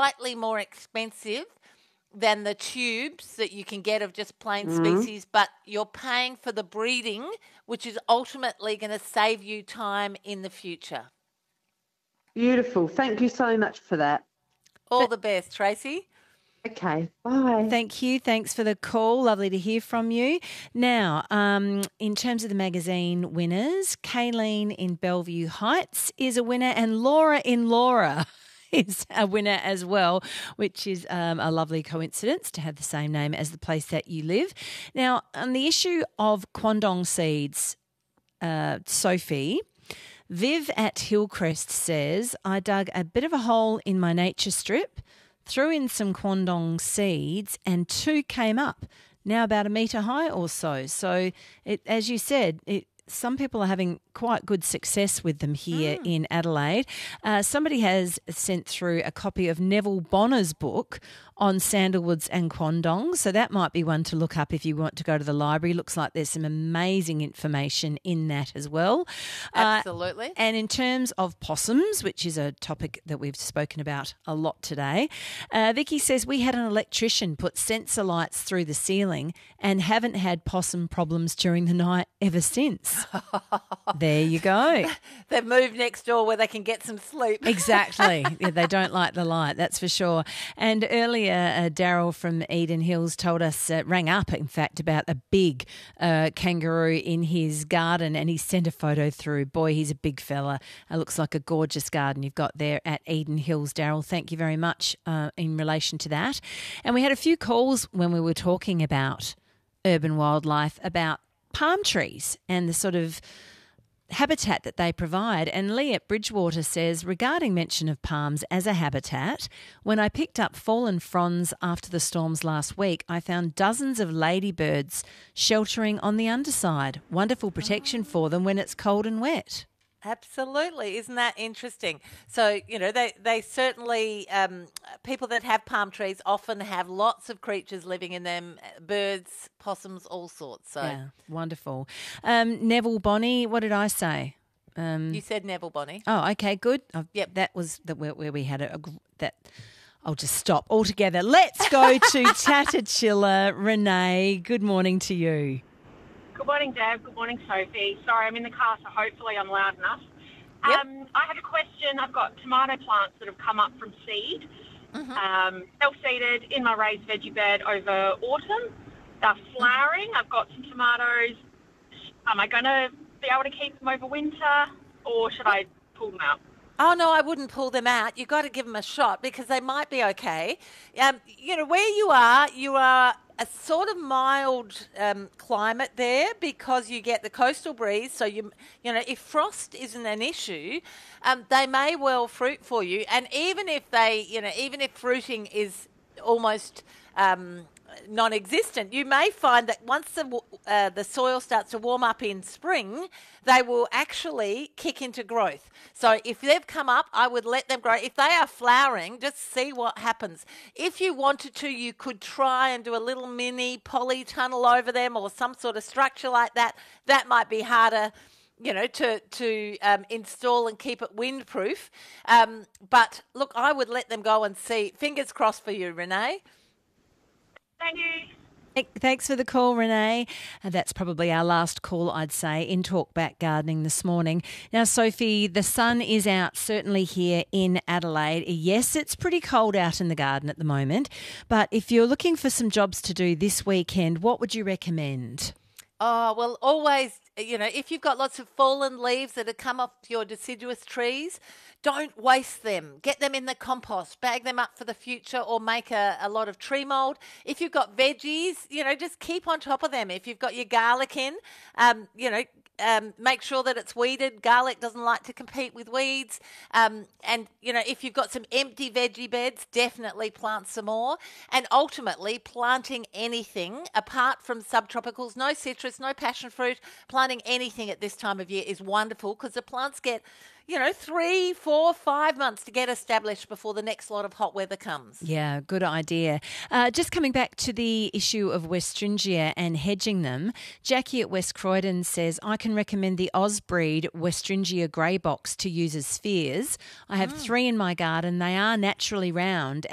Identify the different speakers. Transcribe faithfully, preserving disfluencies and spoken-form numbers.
Speaker 1: slightly more expensive than the tubes that you can get of just plain
Speaker 2: Mm-hmm.
Speaker 1: species, but you're paying for the breeding, which is ultimately going to save you time in the future.
Speaker 2: Beautiful. Thank you so much for that.
Speaker 1: All the best, Tracy.
Speaker 2: Okay, bye.
Speaker 3: Thank you. Thanks for the call. Lovely to hear from you. Now, um, in terms of the magazine winners, Kayleen in Bellevue Heights is a winner, and Laura in Laura is a winner as well, which is um, a lovely coincidence to have the same name as the place that you live. Now, on the issue of Kwandong seeds, uh, Sophie, Viv at Hillcrest says, I dug a bit of a hole in my nature strip, threw in some Kwandong seeds, and two came up, now about a metre high or so. So, it, as you said, it, some people are having quite good success with them here mm. in Adelaide. Uh, somebody has sent through a copy of Neville Bonner's book on sandalwoods and Kwandong, so that might be one to look up if you want to go to the library. Looks like there's some amazing information in that as well.
Speaker 1: Absolutely.
Speaker 3: Uh, and in terms of possums, which is a topic that we've spoken about a lot today, uh, Vicky says we had an electrician put sensor lights through the ceiling and haven't had possum problems during the night ever since. There you go.
Speaker 1: They've moved next door where they can get some sleep.
Speaker 3: Exactly. Yeah, they don't like the light, that's for sure. And earlier, uh, Daryl from Eden Hills told us, uh, rang up, in fact, about a big uh, kangaroo in his garden, and he sent a photo through. Boy, he's a big fella. It looks like a gorgeous garden you've got there at Eden Hills, Daryl. Thank you very much uh, in relation to that. And we had a few calls when we were talking about urban wildlife, about palm trees and the sort of habitat that they provide. And Lee at Bridgewater says, regarding mention of palms as a habitat, when I picked up fallen fronds after the storms last week, I found dozens of ladybirds sheltering on the underside. Wonderful protection for them when it's cold and wet.
Speaker 1: Absolutely. Isn't that interesting? So, you know, they, they certainly, um, people that have palm trees often have lots of creatures living in them, birds, possums, all sorts. So
Speaker 3: yeah, wonderful. Um, Neville Bonnie, what did I say? Um,
Speaker 1: you said Neville Bonnie.
Speaker 3: Oh, okay, good. Uh,
Speaker 1: yep.
Speaker 3: That was the, where, where we had a, a that. I'll just stop altogether. Let's go to Tatachilla. Renee, good morning to you.
Speaker 4: Good morning, Deb. Good morning, Sophie. Sorry, I'm in the car, so hopefully I'm loud enough.
Speaker 1: Yep.
Speaker 4: Um, I have a question. I've got tomato plants that have come up from seed,
Speaker 1: mm-hmm.
Speaker 4: um, self-seeded in my raised veggie bed over autumn. They're flowering. I've got some tomatoes. Am I going to be able to keep them over winter, or should I pull them out?
Speaker 1: Oh, no, I wouldn't pull them out. You've got to give them a shot because they might be okay. Um, you know, where you are, you are a sort of mild um, climate there because you get the coastal breeze. So, you you know, if frost isn't an issue, um, they may well fruit for you. And even if they, you know, even if fruiting is almost um, non-existent, you may find that once the uh, the soil starts to warm up in spring, they will actually kick into growth. So if they've come up, I would let them grow. If they are flowering, just see what happens. If you wanted to, you could try and do a little mini polytunnel over them or some sort of structure like that. That might be harder, you know, to, to um, install and keep it windproof. Um, but look, I would let them go and see. Fingers crossed for you, Renee.
Speaker 4: Thank you.
Speaker 3: Thanks for the call, Renee. And that's probably our last call, I'd say, in Talkback Gardening this morning. Now, Sophie, the sun is out certainly here in Adelaide. Yes, it's pretty cold out in the garden at the moment, but if you're looking for some jobs to do this weekend, what would you recommend?
Speaker 1: Oh, well, always, you know, if you've got lots of fallen leaves that have come off your deciduous trees, don't waste them. Get them in the compost, bag them up for the future, or make a, a lot of tree mould. If you've got veggies, you know, just keep on top of them. If you've got your garlic in, um, you know, Um, make sure that it's weeded. Garlic doesn't like to compete with weeds. Um, and, you know, if you've got some empty veggie beds, definitely plant some more. And ultimately, planting anything, apart from subtropicals, no citrus, no passion fruit, planting anything at this time of year is wonderful because the plants get, you know, three, four, five months to get established before the next lot of hot weather comes.
Speaker 3: Yeah, good idea. Uh, just coming back to the issue of Westringia and hedging them, Jackie at West Croydon says, I can recommend the Ausbreed Westringia grey box to use as spheres. I have mm. three in my garden. They are naturally round